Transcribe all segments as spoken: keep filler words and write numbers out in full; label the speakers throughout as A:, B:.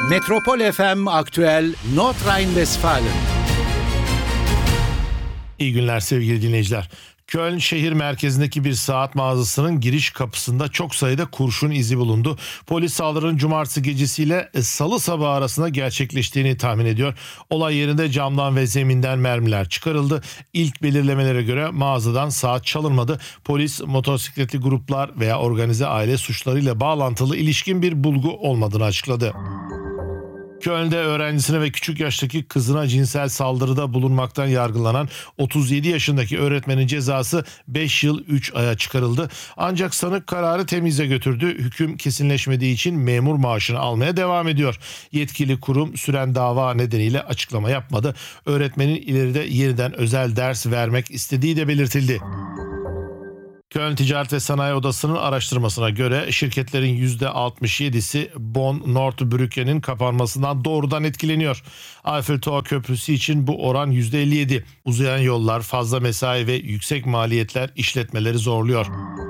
A: Metropol F M Aktüel Nordrhein-Westfalen.
B: İyi günler sevgili dinleyiciler. Köln şehir merkezindeki bir saat mağazasının giriş kapısında çok sayıda kurşun izi bulundu. Polis saldırının cumartesi gecesiyle salı sabahı arasında gerçekleştiğini tahmin ediyor. Olay yerinde camdan ve zeminden mermiler çıkarıldı. İlk belirlemelere göre mağazadan saat çalınmadı. Polis motosikletli gruplar veya organize aile suçlarıyla bağlantılı ilişkin bir bulgu olmadığını açıkladı. Köln'de öğrencisine ve küçük yaştaki kızına cinsel saldırıda bulunmaktan yargılanan otuz yedi yaşındaki öğretmenin cezası beş yıl üç aya çıkarıldı. Ancak sanık kararı temize götürdü. Hüküm kesinleşmediği için memur maaşını almaya devam ediyor. Yetkili kurum süren dava nedeniyle açıklama yapmadı. Öğretmenin ileride yeniden özel ders vermek istediği de belirtildi. Köln Ticaret ve Sanayi Odası'nın araştırmasına göre şirketlerin yüzde altmış yedisi Bonn-Nordbrücke'nin kapanmasından doğrudan etkileniyor. Eiffel Tower Köprüsü için bu oran yüzde elli yedi. Uzayan yollar, fazla mesai ve yüksek maliyetler işletmeleri zorluyor.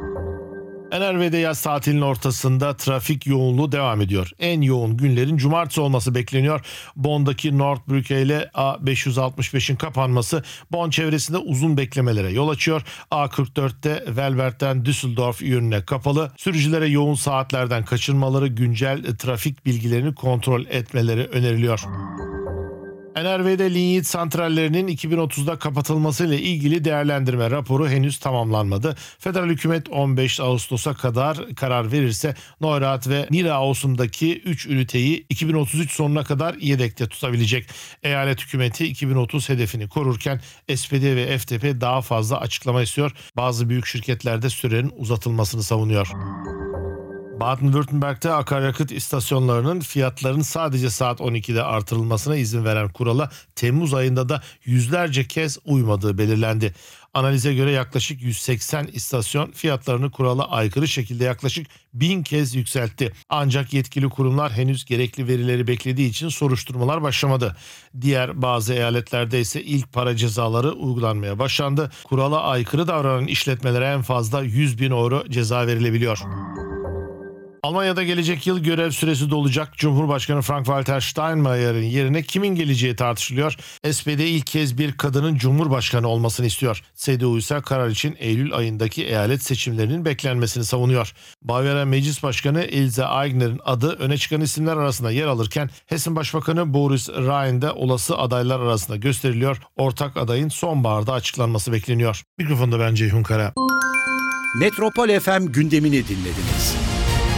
B: N R V'de yaz tatilinin ortasında trafik yoğunluğu devam ediyor. En yoğun günlerin cumartesi olması bekleniyor. Bonn'daki Nordbrücke ile A beş yüz altmış beşin kapanması Bonn çevresinde uzun beklemelere yol açıyor. A kırk dörtte Velvert'ten Düsseldorf yönüne kapalı. Sürücülere yoğun saatlerden kaçırmaları, güncel trafik bilgilerini kontrol etmeleri öneriliyor. N R V'de linyit santrallerinin iki bin otuzda kapatılmasıyla ilgili değerlendirme raporu henüz tamamlanmadı. Federal hükümet on beş Ağustos'a kadar karar verirse Neurath ve Niederaußen'daki üç üniteyi iki bin otuz üç sonuna kadar yedekte tutabilecek. Eyalet hükümeti iki bin otuz hedefini korurken S P D ve F D P daha fazla açıklama istiyor. Bazı büyük şirketler de sürenin uzatılmasını savunuyor. Baden-Württemberg'te akaryakıt istasyonlarının fiyatlarının sadece saat on ikide artırılmasına izin veren kurala Temmuz ayında da yüzlerce kez uymadığı belirlendi. Analize göre yaklaşık yüz seksen istasyon fiyatlarını kurala aykırı şekilde yaklaşık bin kez yükseltti. Ancak yetkili kurumlar henüz gerekli verileri beklediği için soruşturmalar başlamadı. Diğer bazı eyaletlerde ise ilk para cezaları uygulanmaya başlandı. Kurala aykırı davranan işletmelere en fazla yüz bin euro ceza verilebiliyor. Almanya'da gelecek yıl görev süresi dolacak Cumhurbaşkanı Frank-Walter Steinmeier'in yerine kimin geleceği tartışılıyor. S P D ilk kez bir kadının Cumhurbaşkanı olmasını istiyor. C D U ise karar için Eylül ayındaki eyalet seçimlerinin beklenmesini savunuyor. Bavyera Meclis Başkanı Ilse Aigner'in adı öne çıkan isimler arasında yer alırken Hessen Başbakanı Boris Rhein de olası adaylar arasında gösteriliyor. Ortak adayın sonbaharda açıklanması bekleniyor. Mikrofonda ben Ceyhun Kara.
A: Metropol F M gündemini dinlediniz.